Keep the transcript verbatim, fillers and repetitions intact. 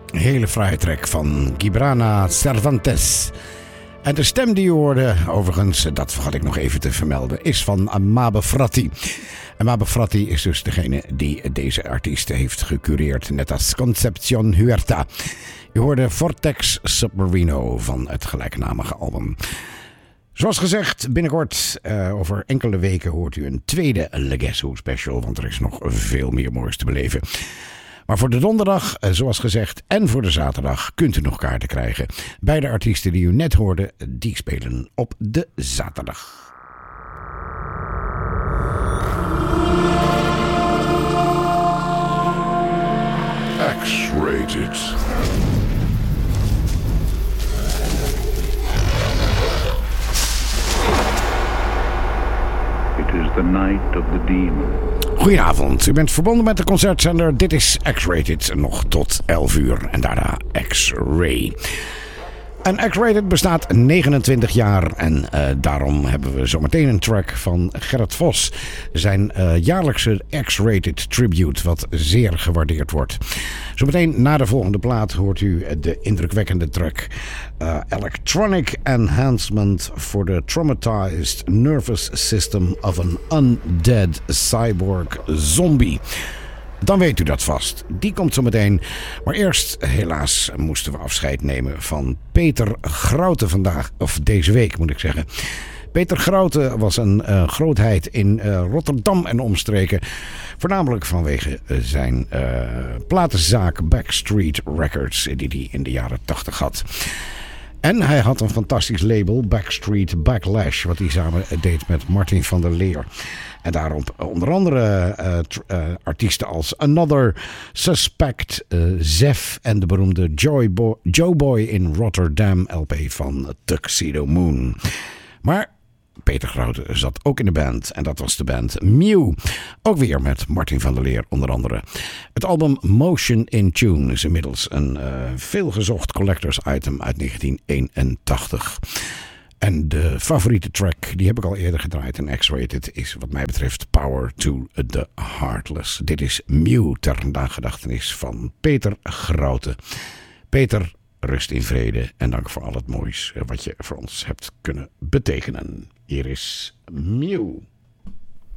Een hele fraaie track van Gibran Cervantes. En de stem die je hoorde, overigens, dat vergat ik nog even te vermelden, is van Amabe Fratti. Amabe Fratti is dus degene die deze artiest heeft gecureerd, net als Concepcion Huerta. Je hoorde Vortex Submarino van het gelijknamige album. Zoals gezegd, binnenkort, uh, over enkele weken, hoort u een tweede Legacy special, want er is nog veel meer moois te beleven. Maar voor de donderdag, zoals gezegd, en voor de zaterdag kunt u nog kaarten krijgen. Beide artiesten die u net hoorde, die spelen op de zaterdag. X-rated. It is the night of the demon. Goedenavond, u bent verbonden met de concertzender. Dit is X-Rated, nog tot elf uur en daarna X-Ray. En X-Rated bestaat negenentwintig jaar en uh, daarom hebben we zometeen een track van Gerrit Vos. Zijn uh, jaarlijkse X-Rated tribute, wat zeer gewaardeerd wordt. Zometeen na de volgende plaat hoort u de indrukwekkende track uh, Electronic Enhancement for the Traumatized Nervous System of an Undead Cyborg Zombie. Dan weet u dat vast. Die komt zo meteen. Maar eerst, helaas, moesten we afscheid nemen van Peter Groute vandaag. Of deze week, moet ik zeggen. Peter Groute was een uh, grootheid in uh, Rotterdam en omstreken. Voornamelijk vanwege uh, zijn uh, platenzaak Backstreet Records, die hij in de jaren tachtig had. En hij had een fantastisch label, Backstreet Backlash, wat hij samen deed met Martin van der Leer. En daarop onder andere uh, tr- uh, artiesten als Another, Suspect, uh, Zef en de beroemde Joy Bo- Joe Boy in Rotterdam L P van Tuxedo Moon. Maar Peter Groute zat ook in de band en dat was de band Mew. Ook weer met Martin van der Leer onder andere. Het album Motion in Tune is inmiddels een uh, veelgezocht collectors item uit negentien eenentachtig. En de favoriete track, die heb ik al eerder gedraaid in X-Rated, is wat mij betreft Power to the Heartless. Dit is Mew ter nagedachtenis van Peter Groute. Peter, rust in vrede en dank voor al het moois wat je voor ons hebt kunnen betekenen. Hier is Mew.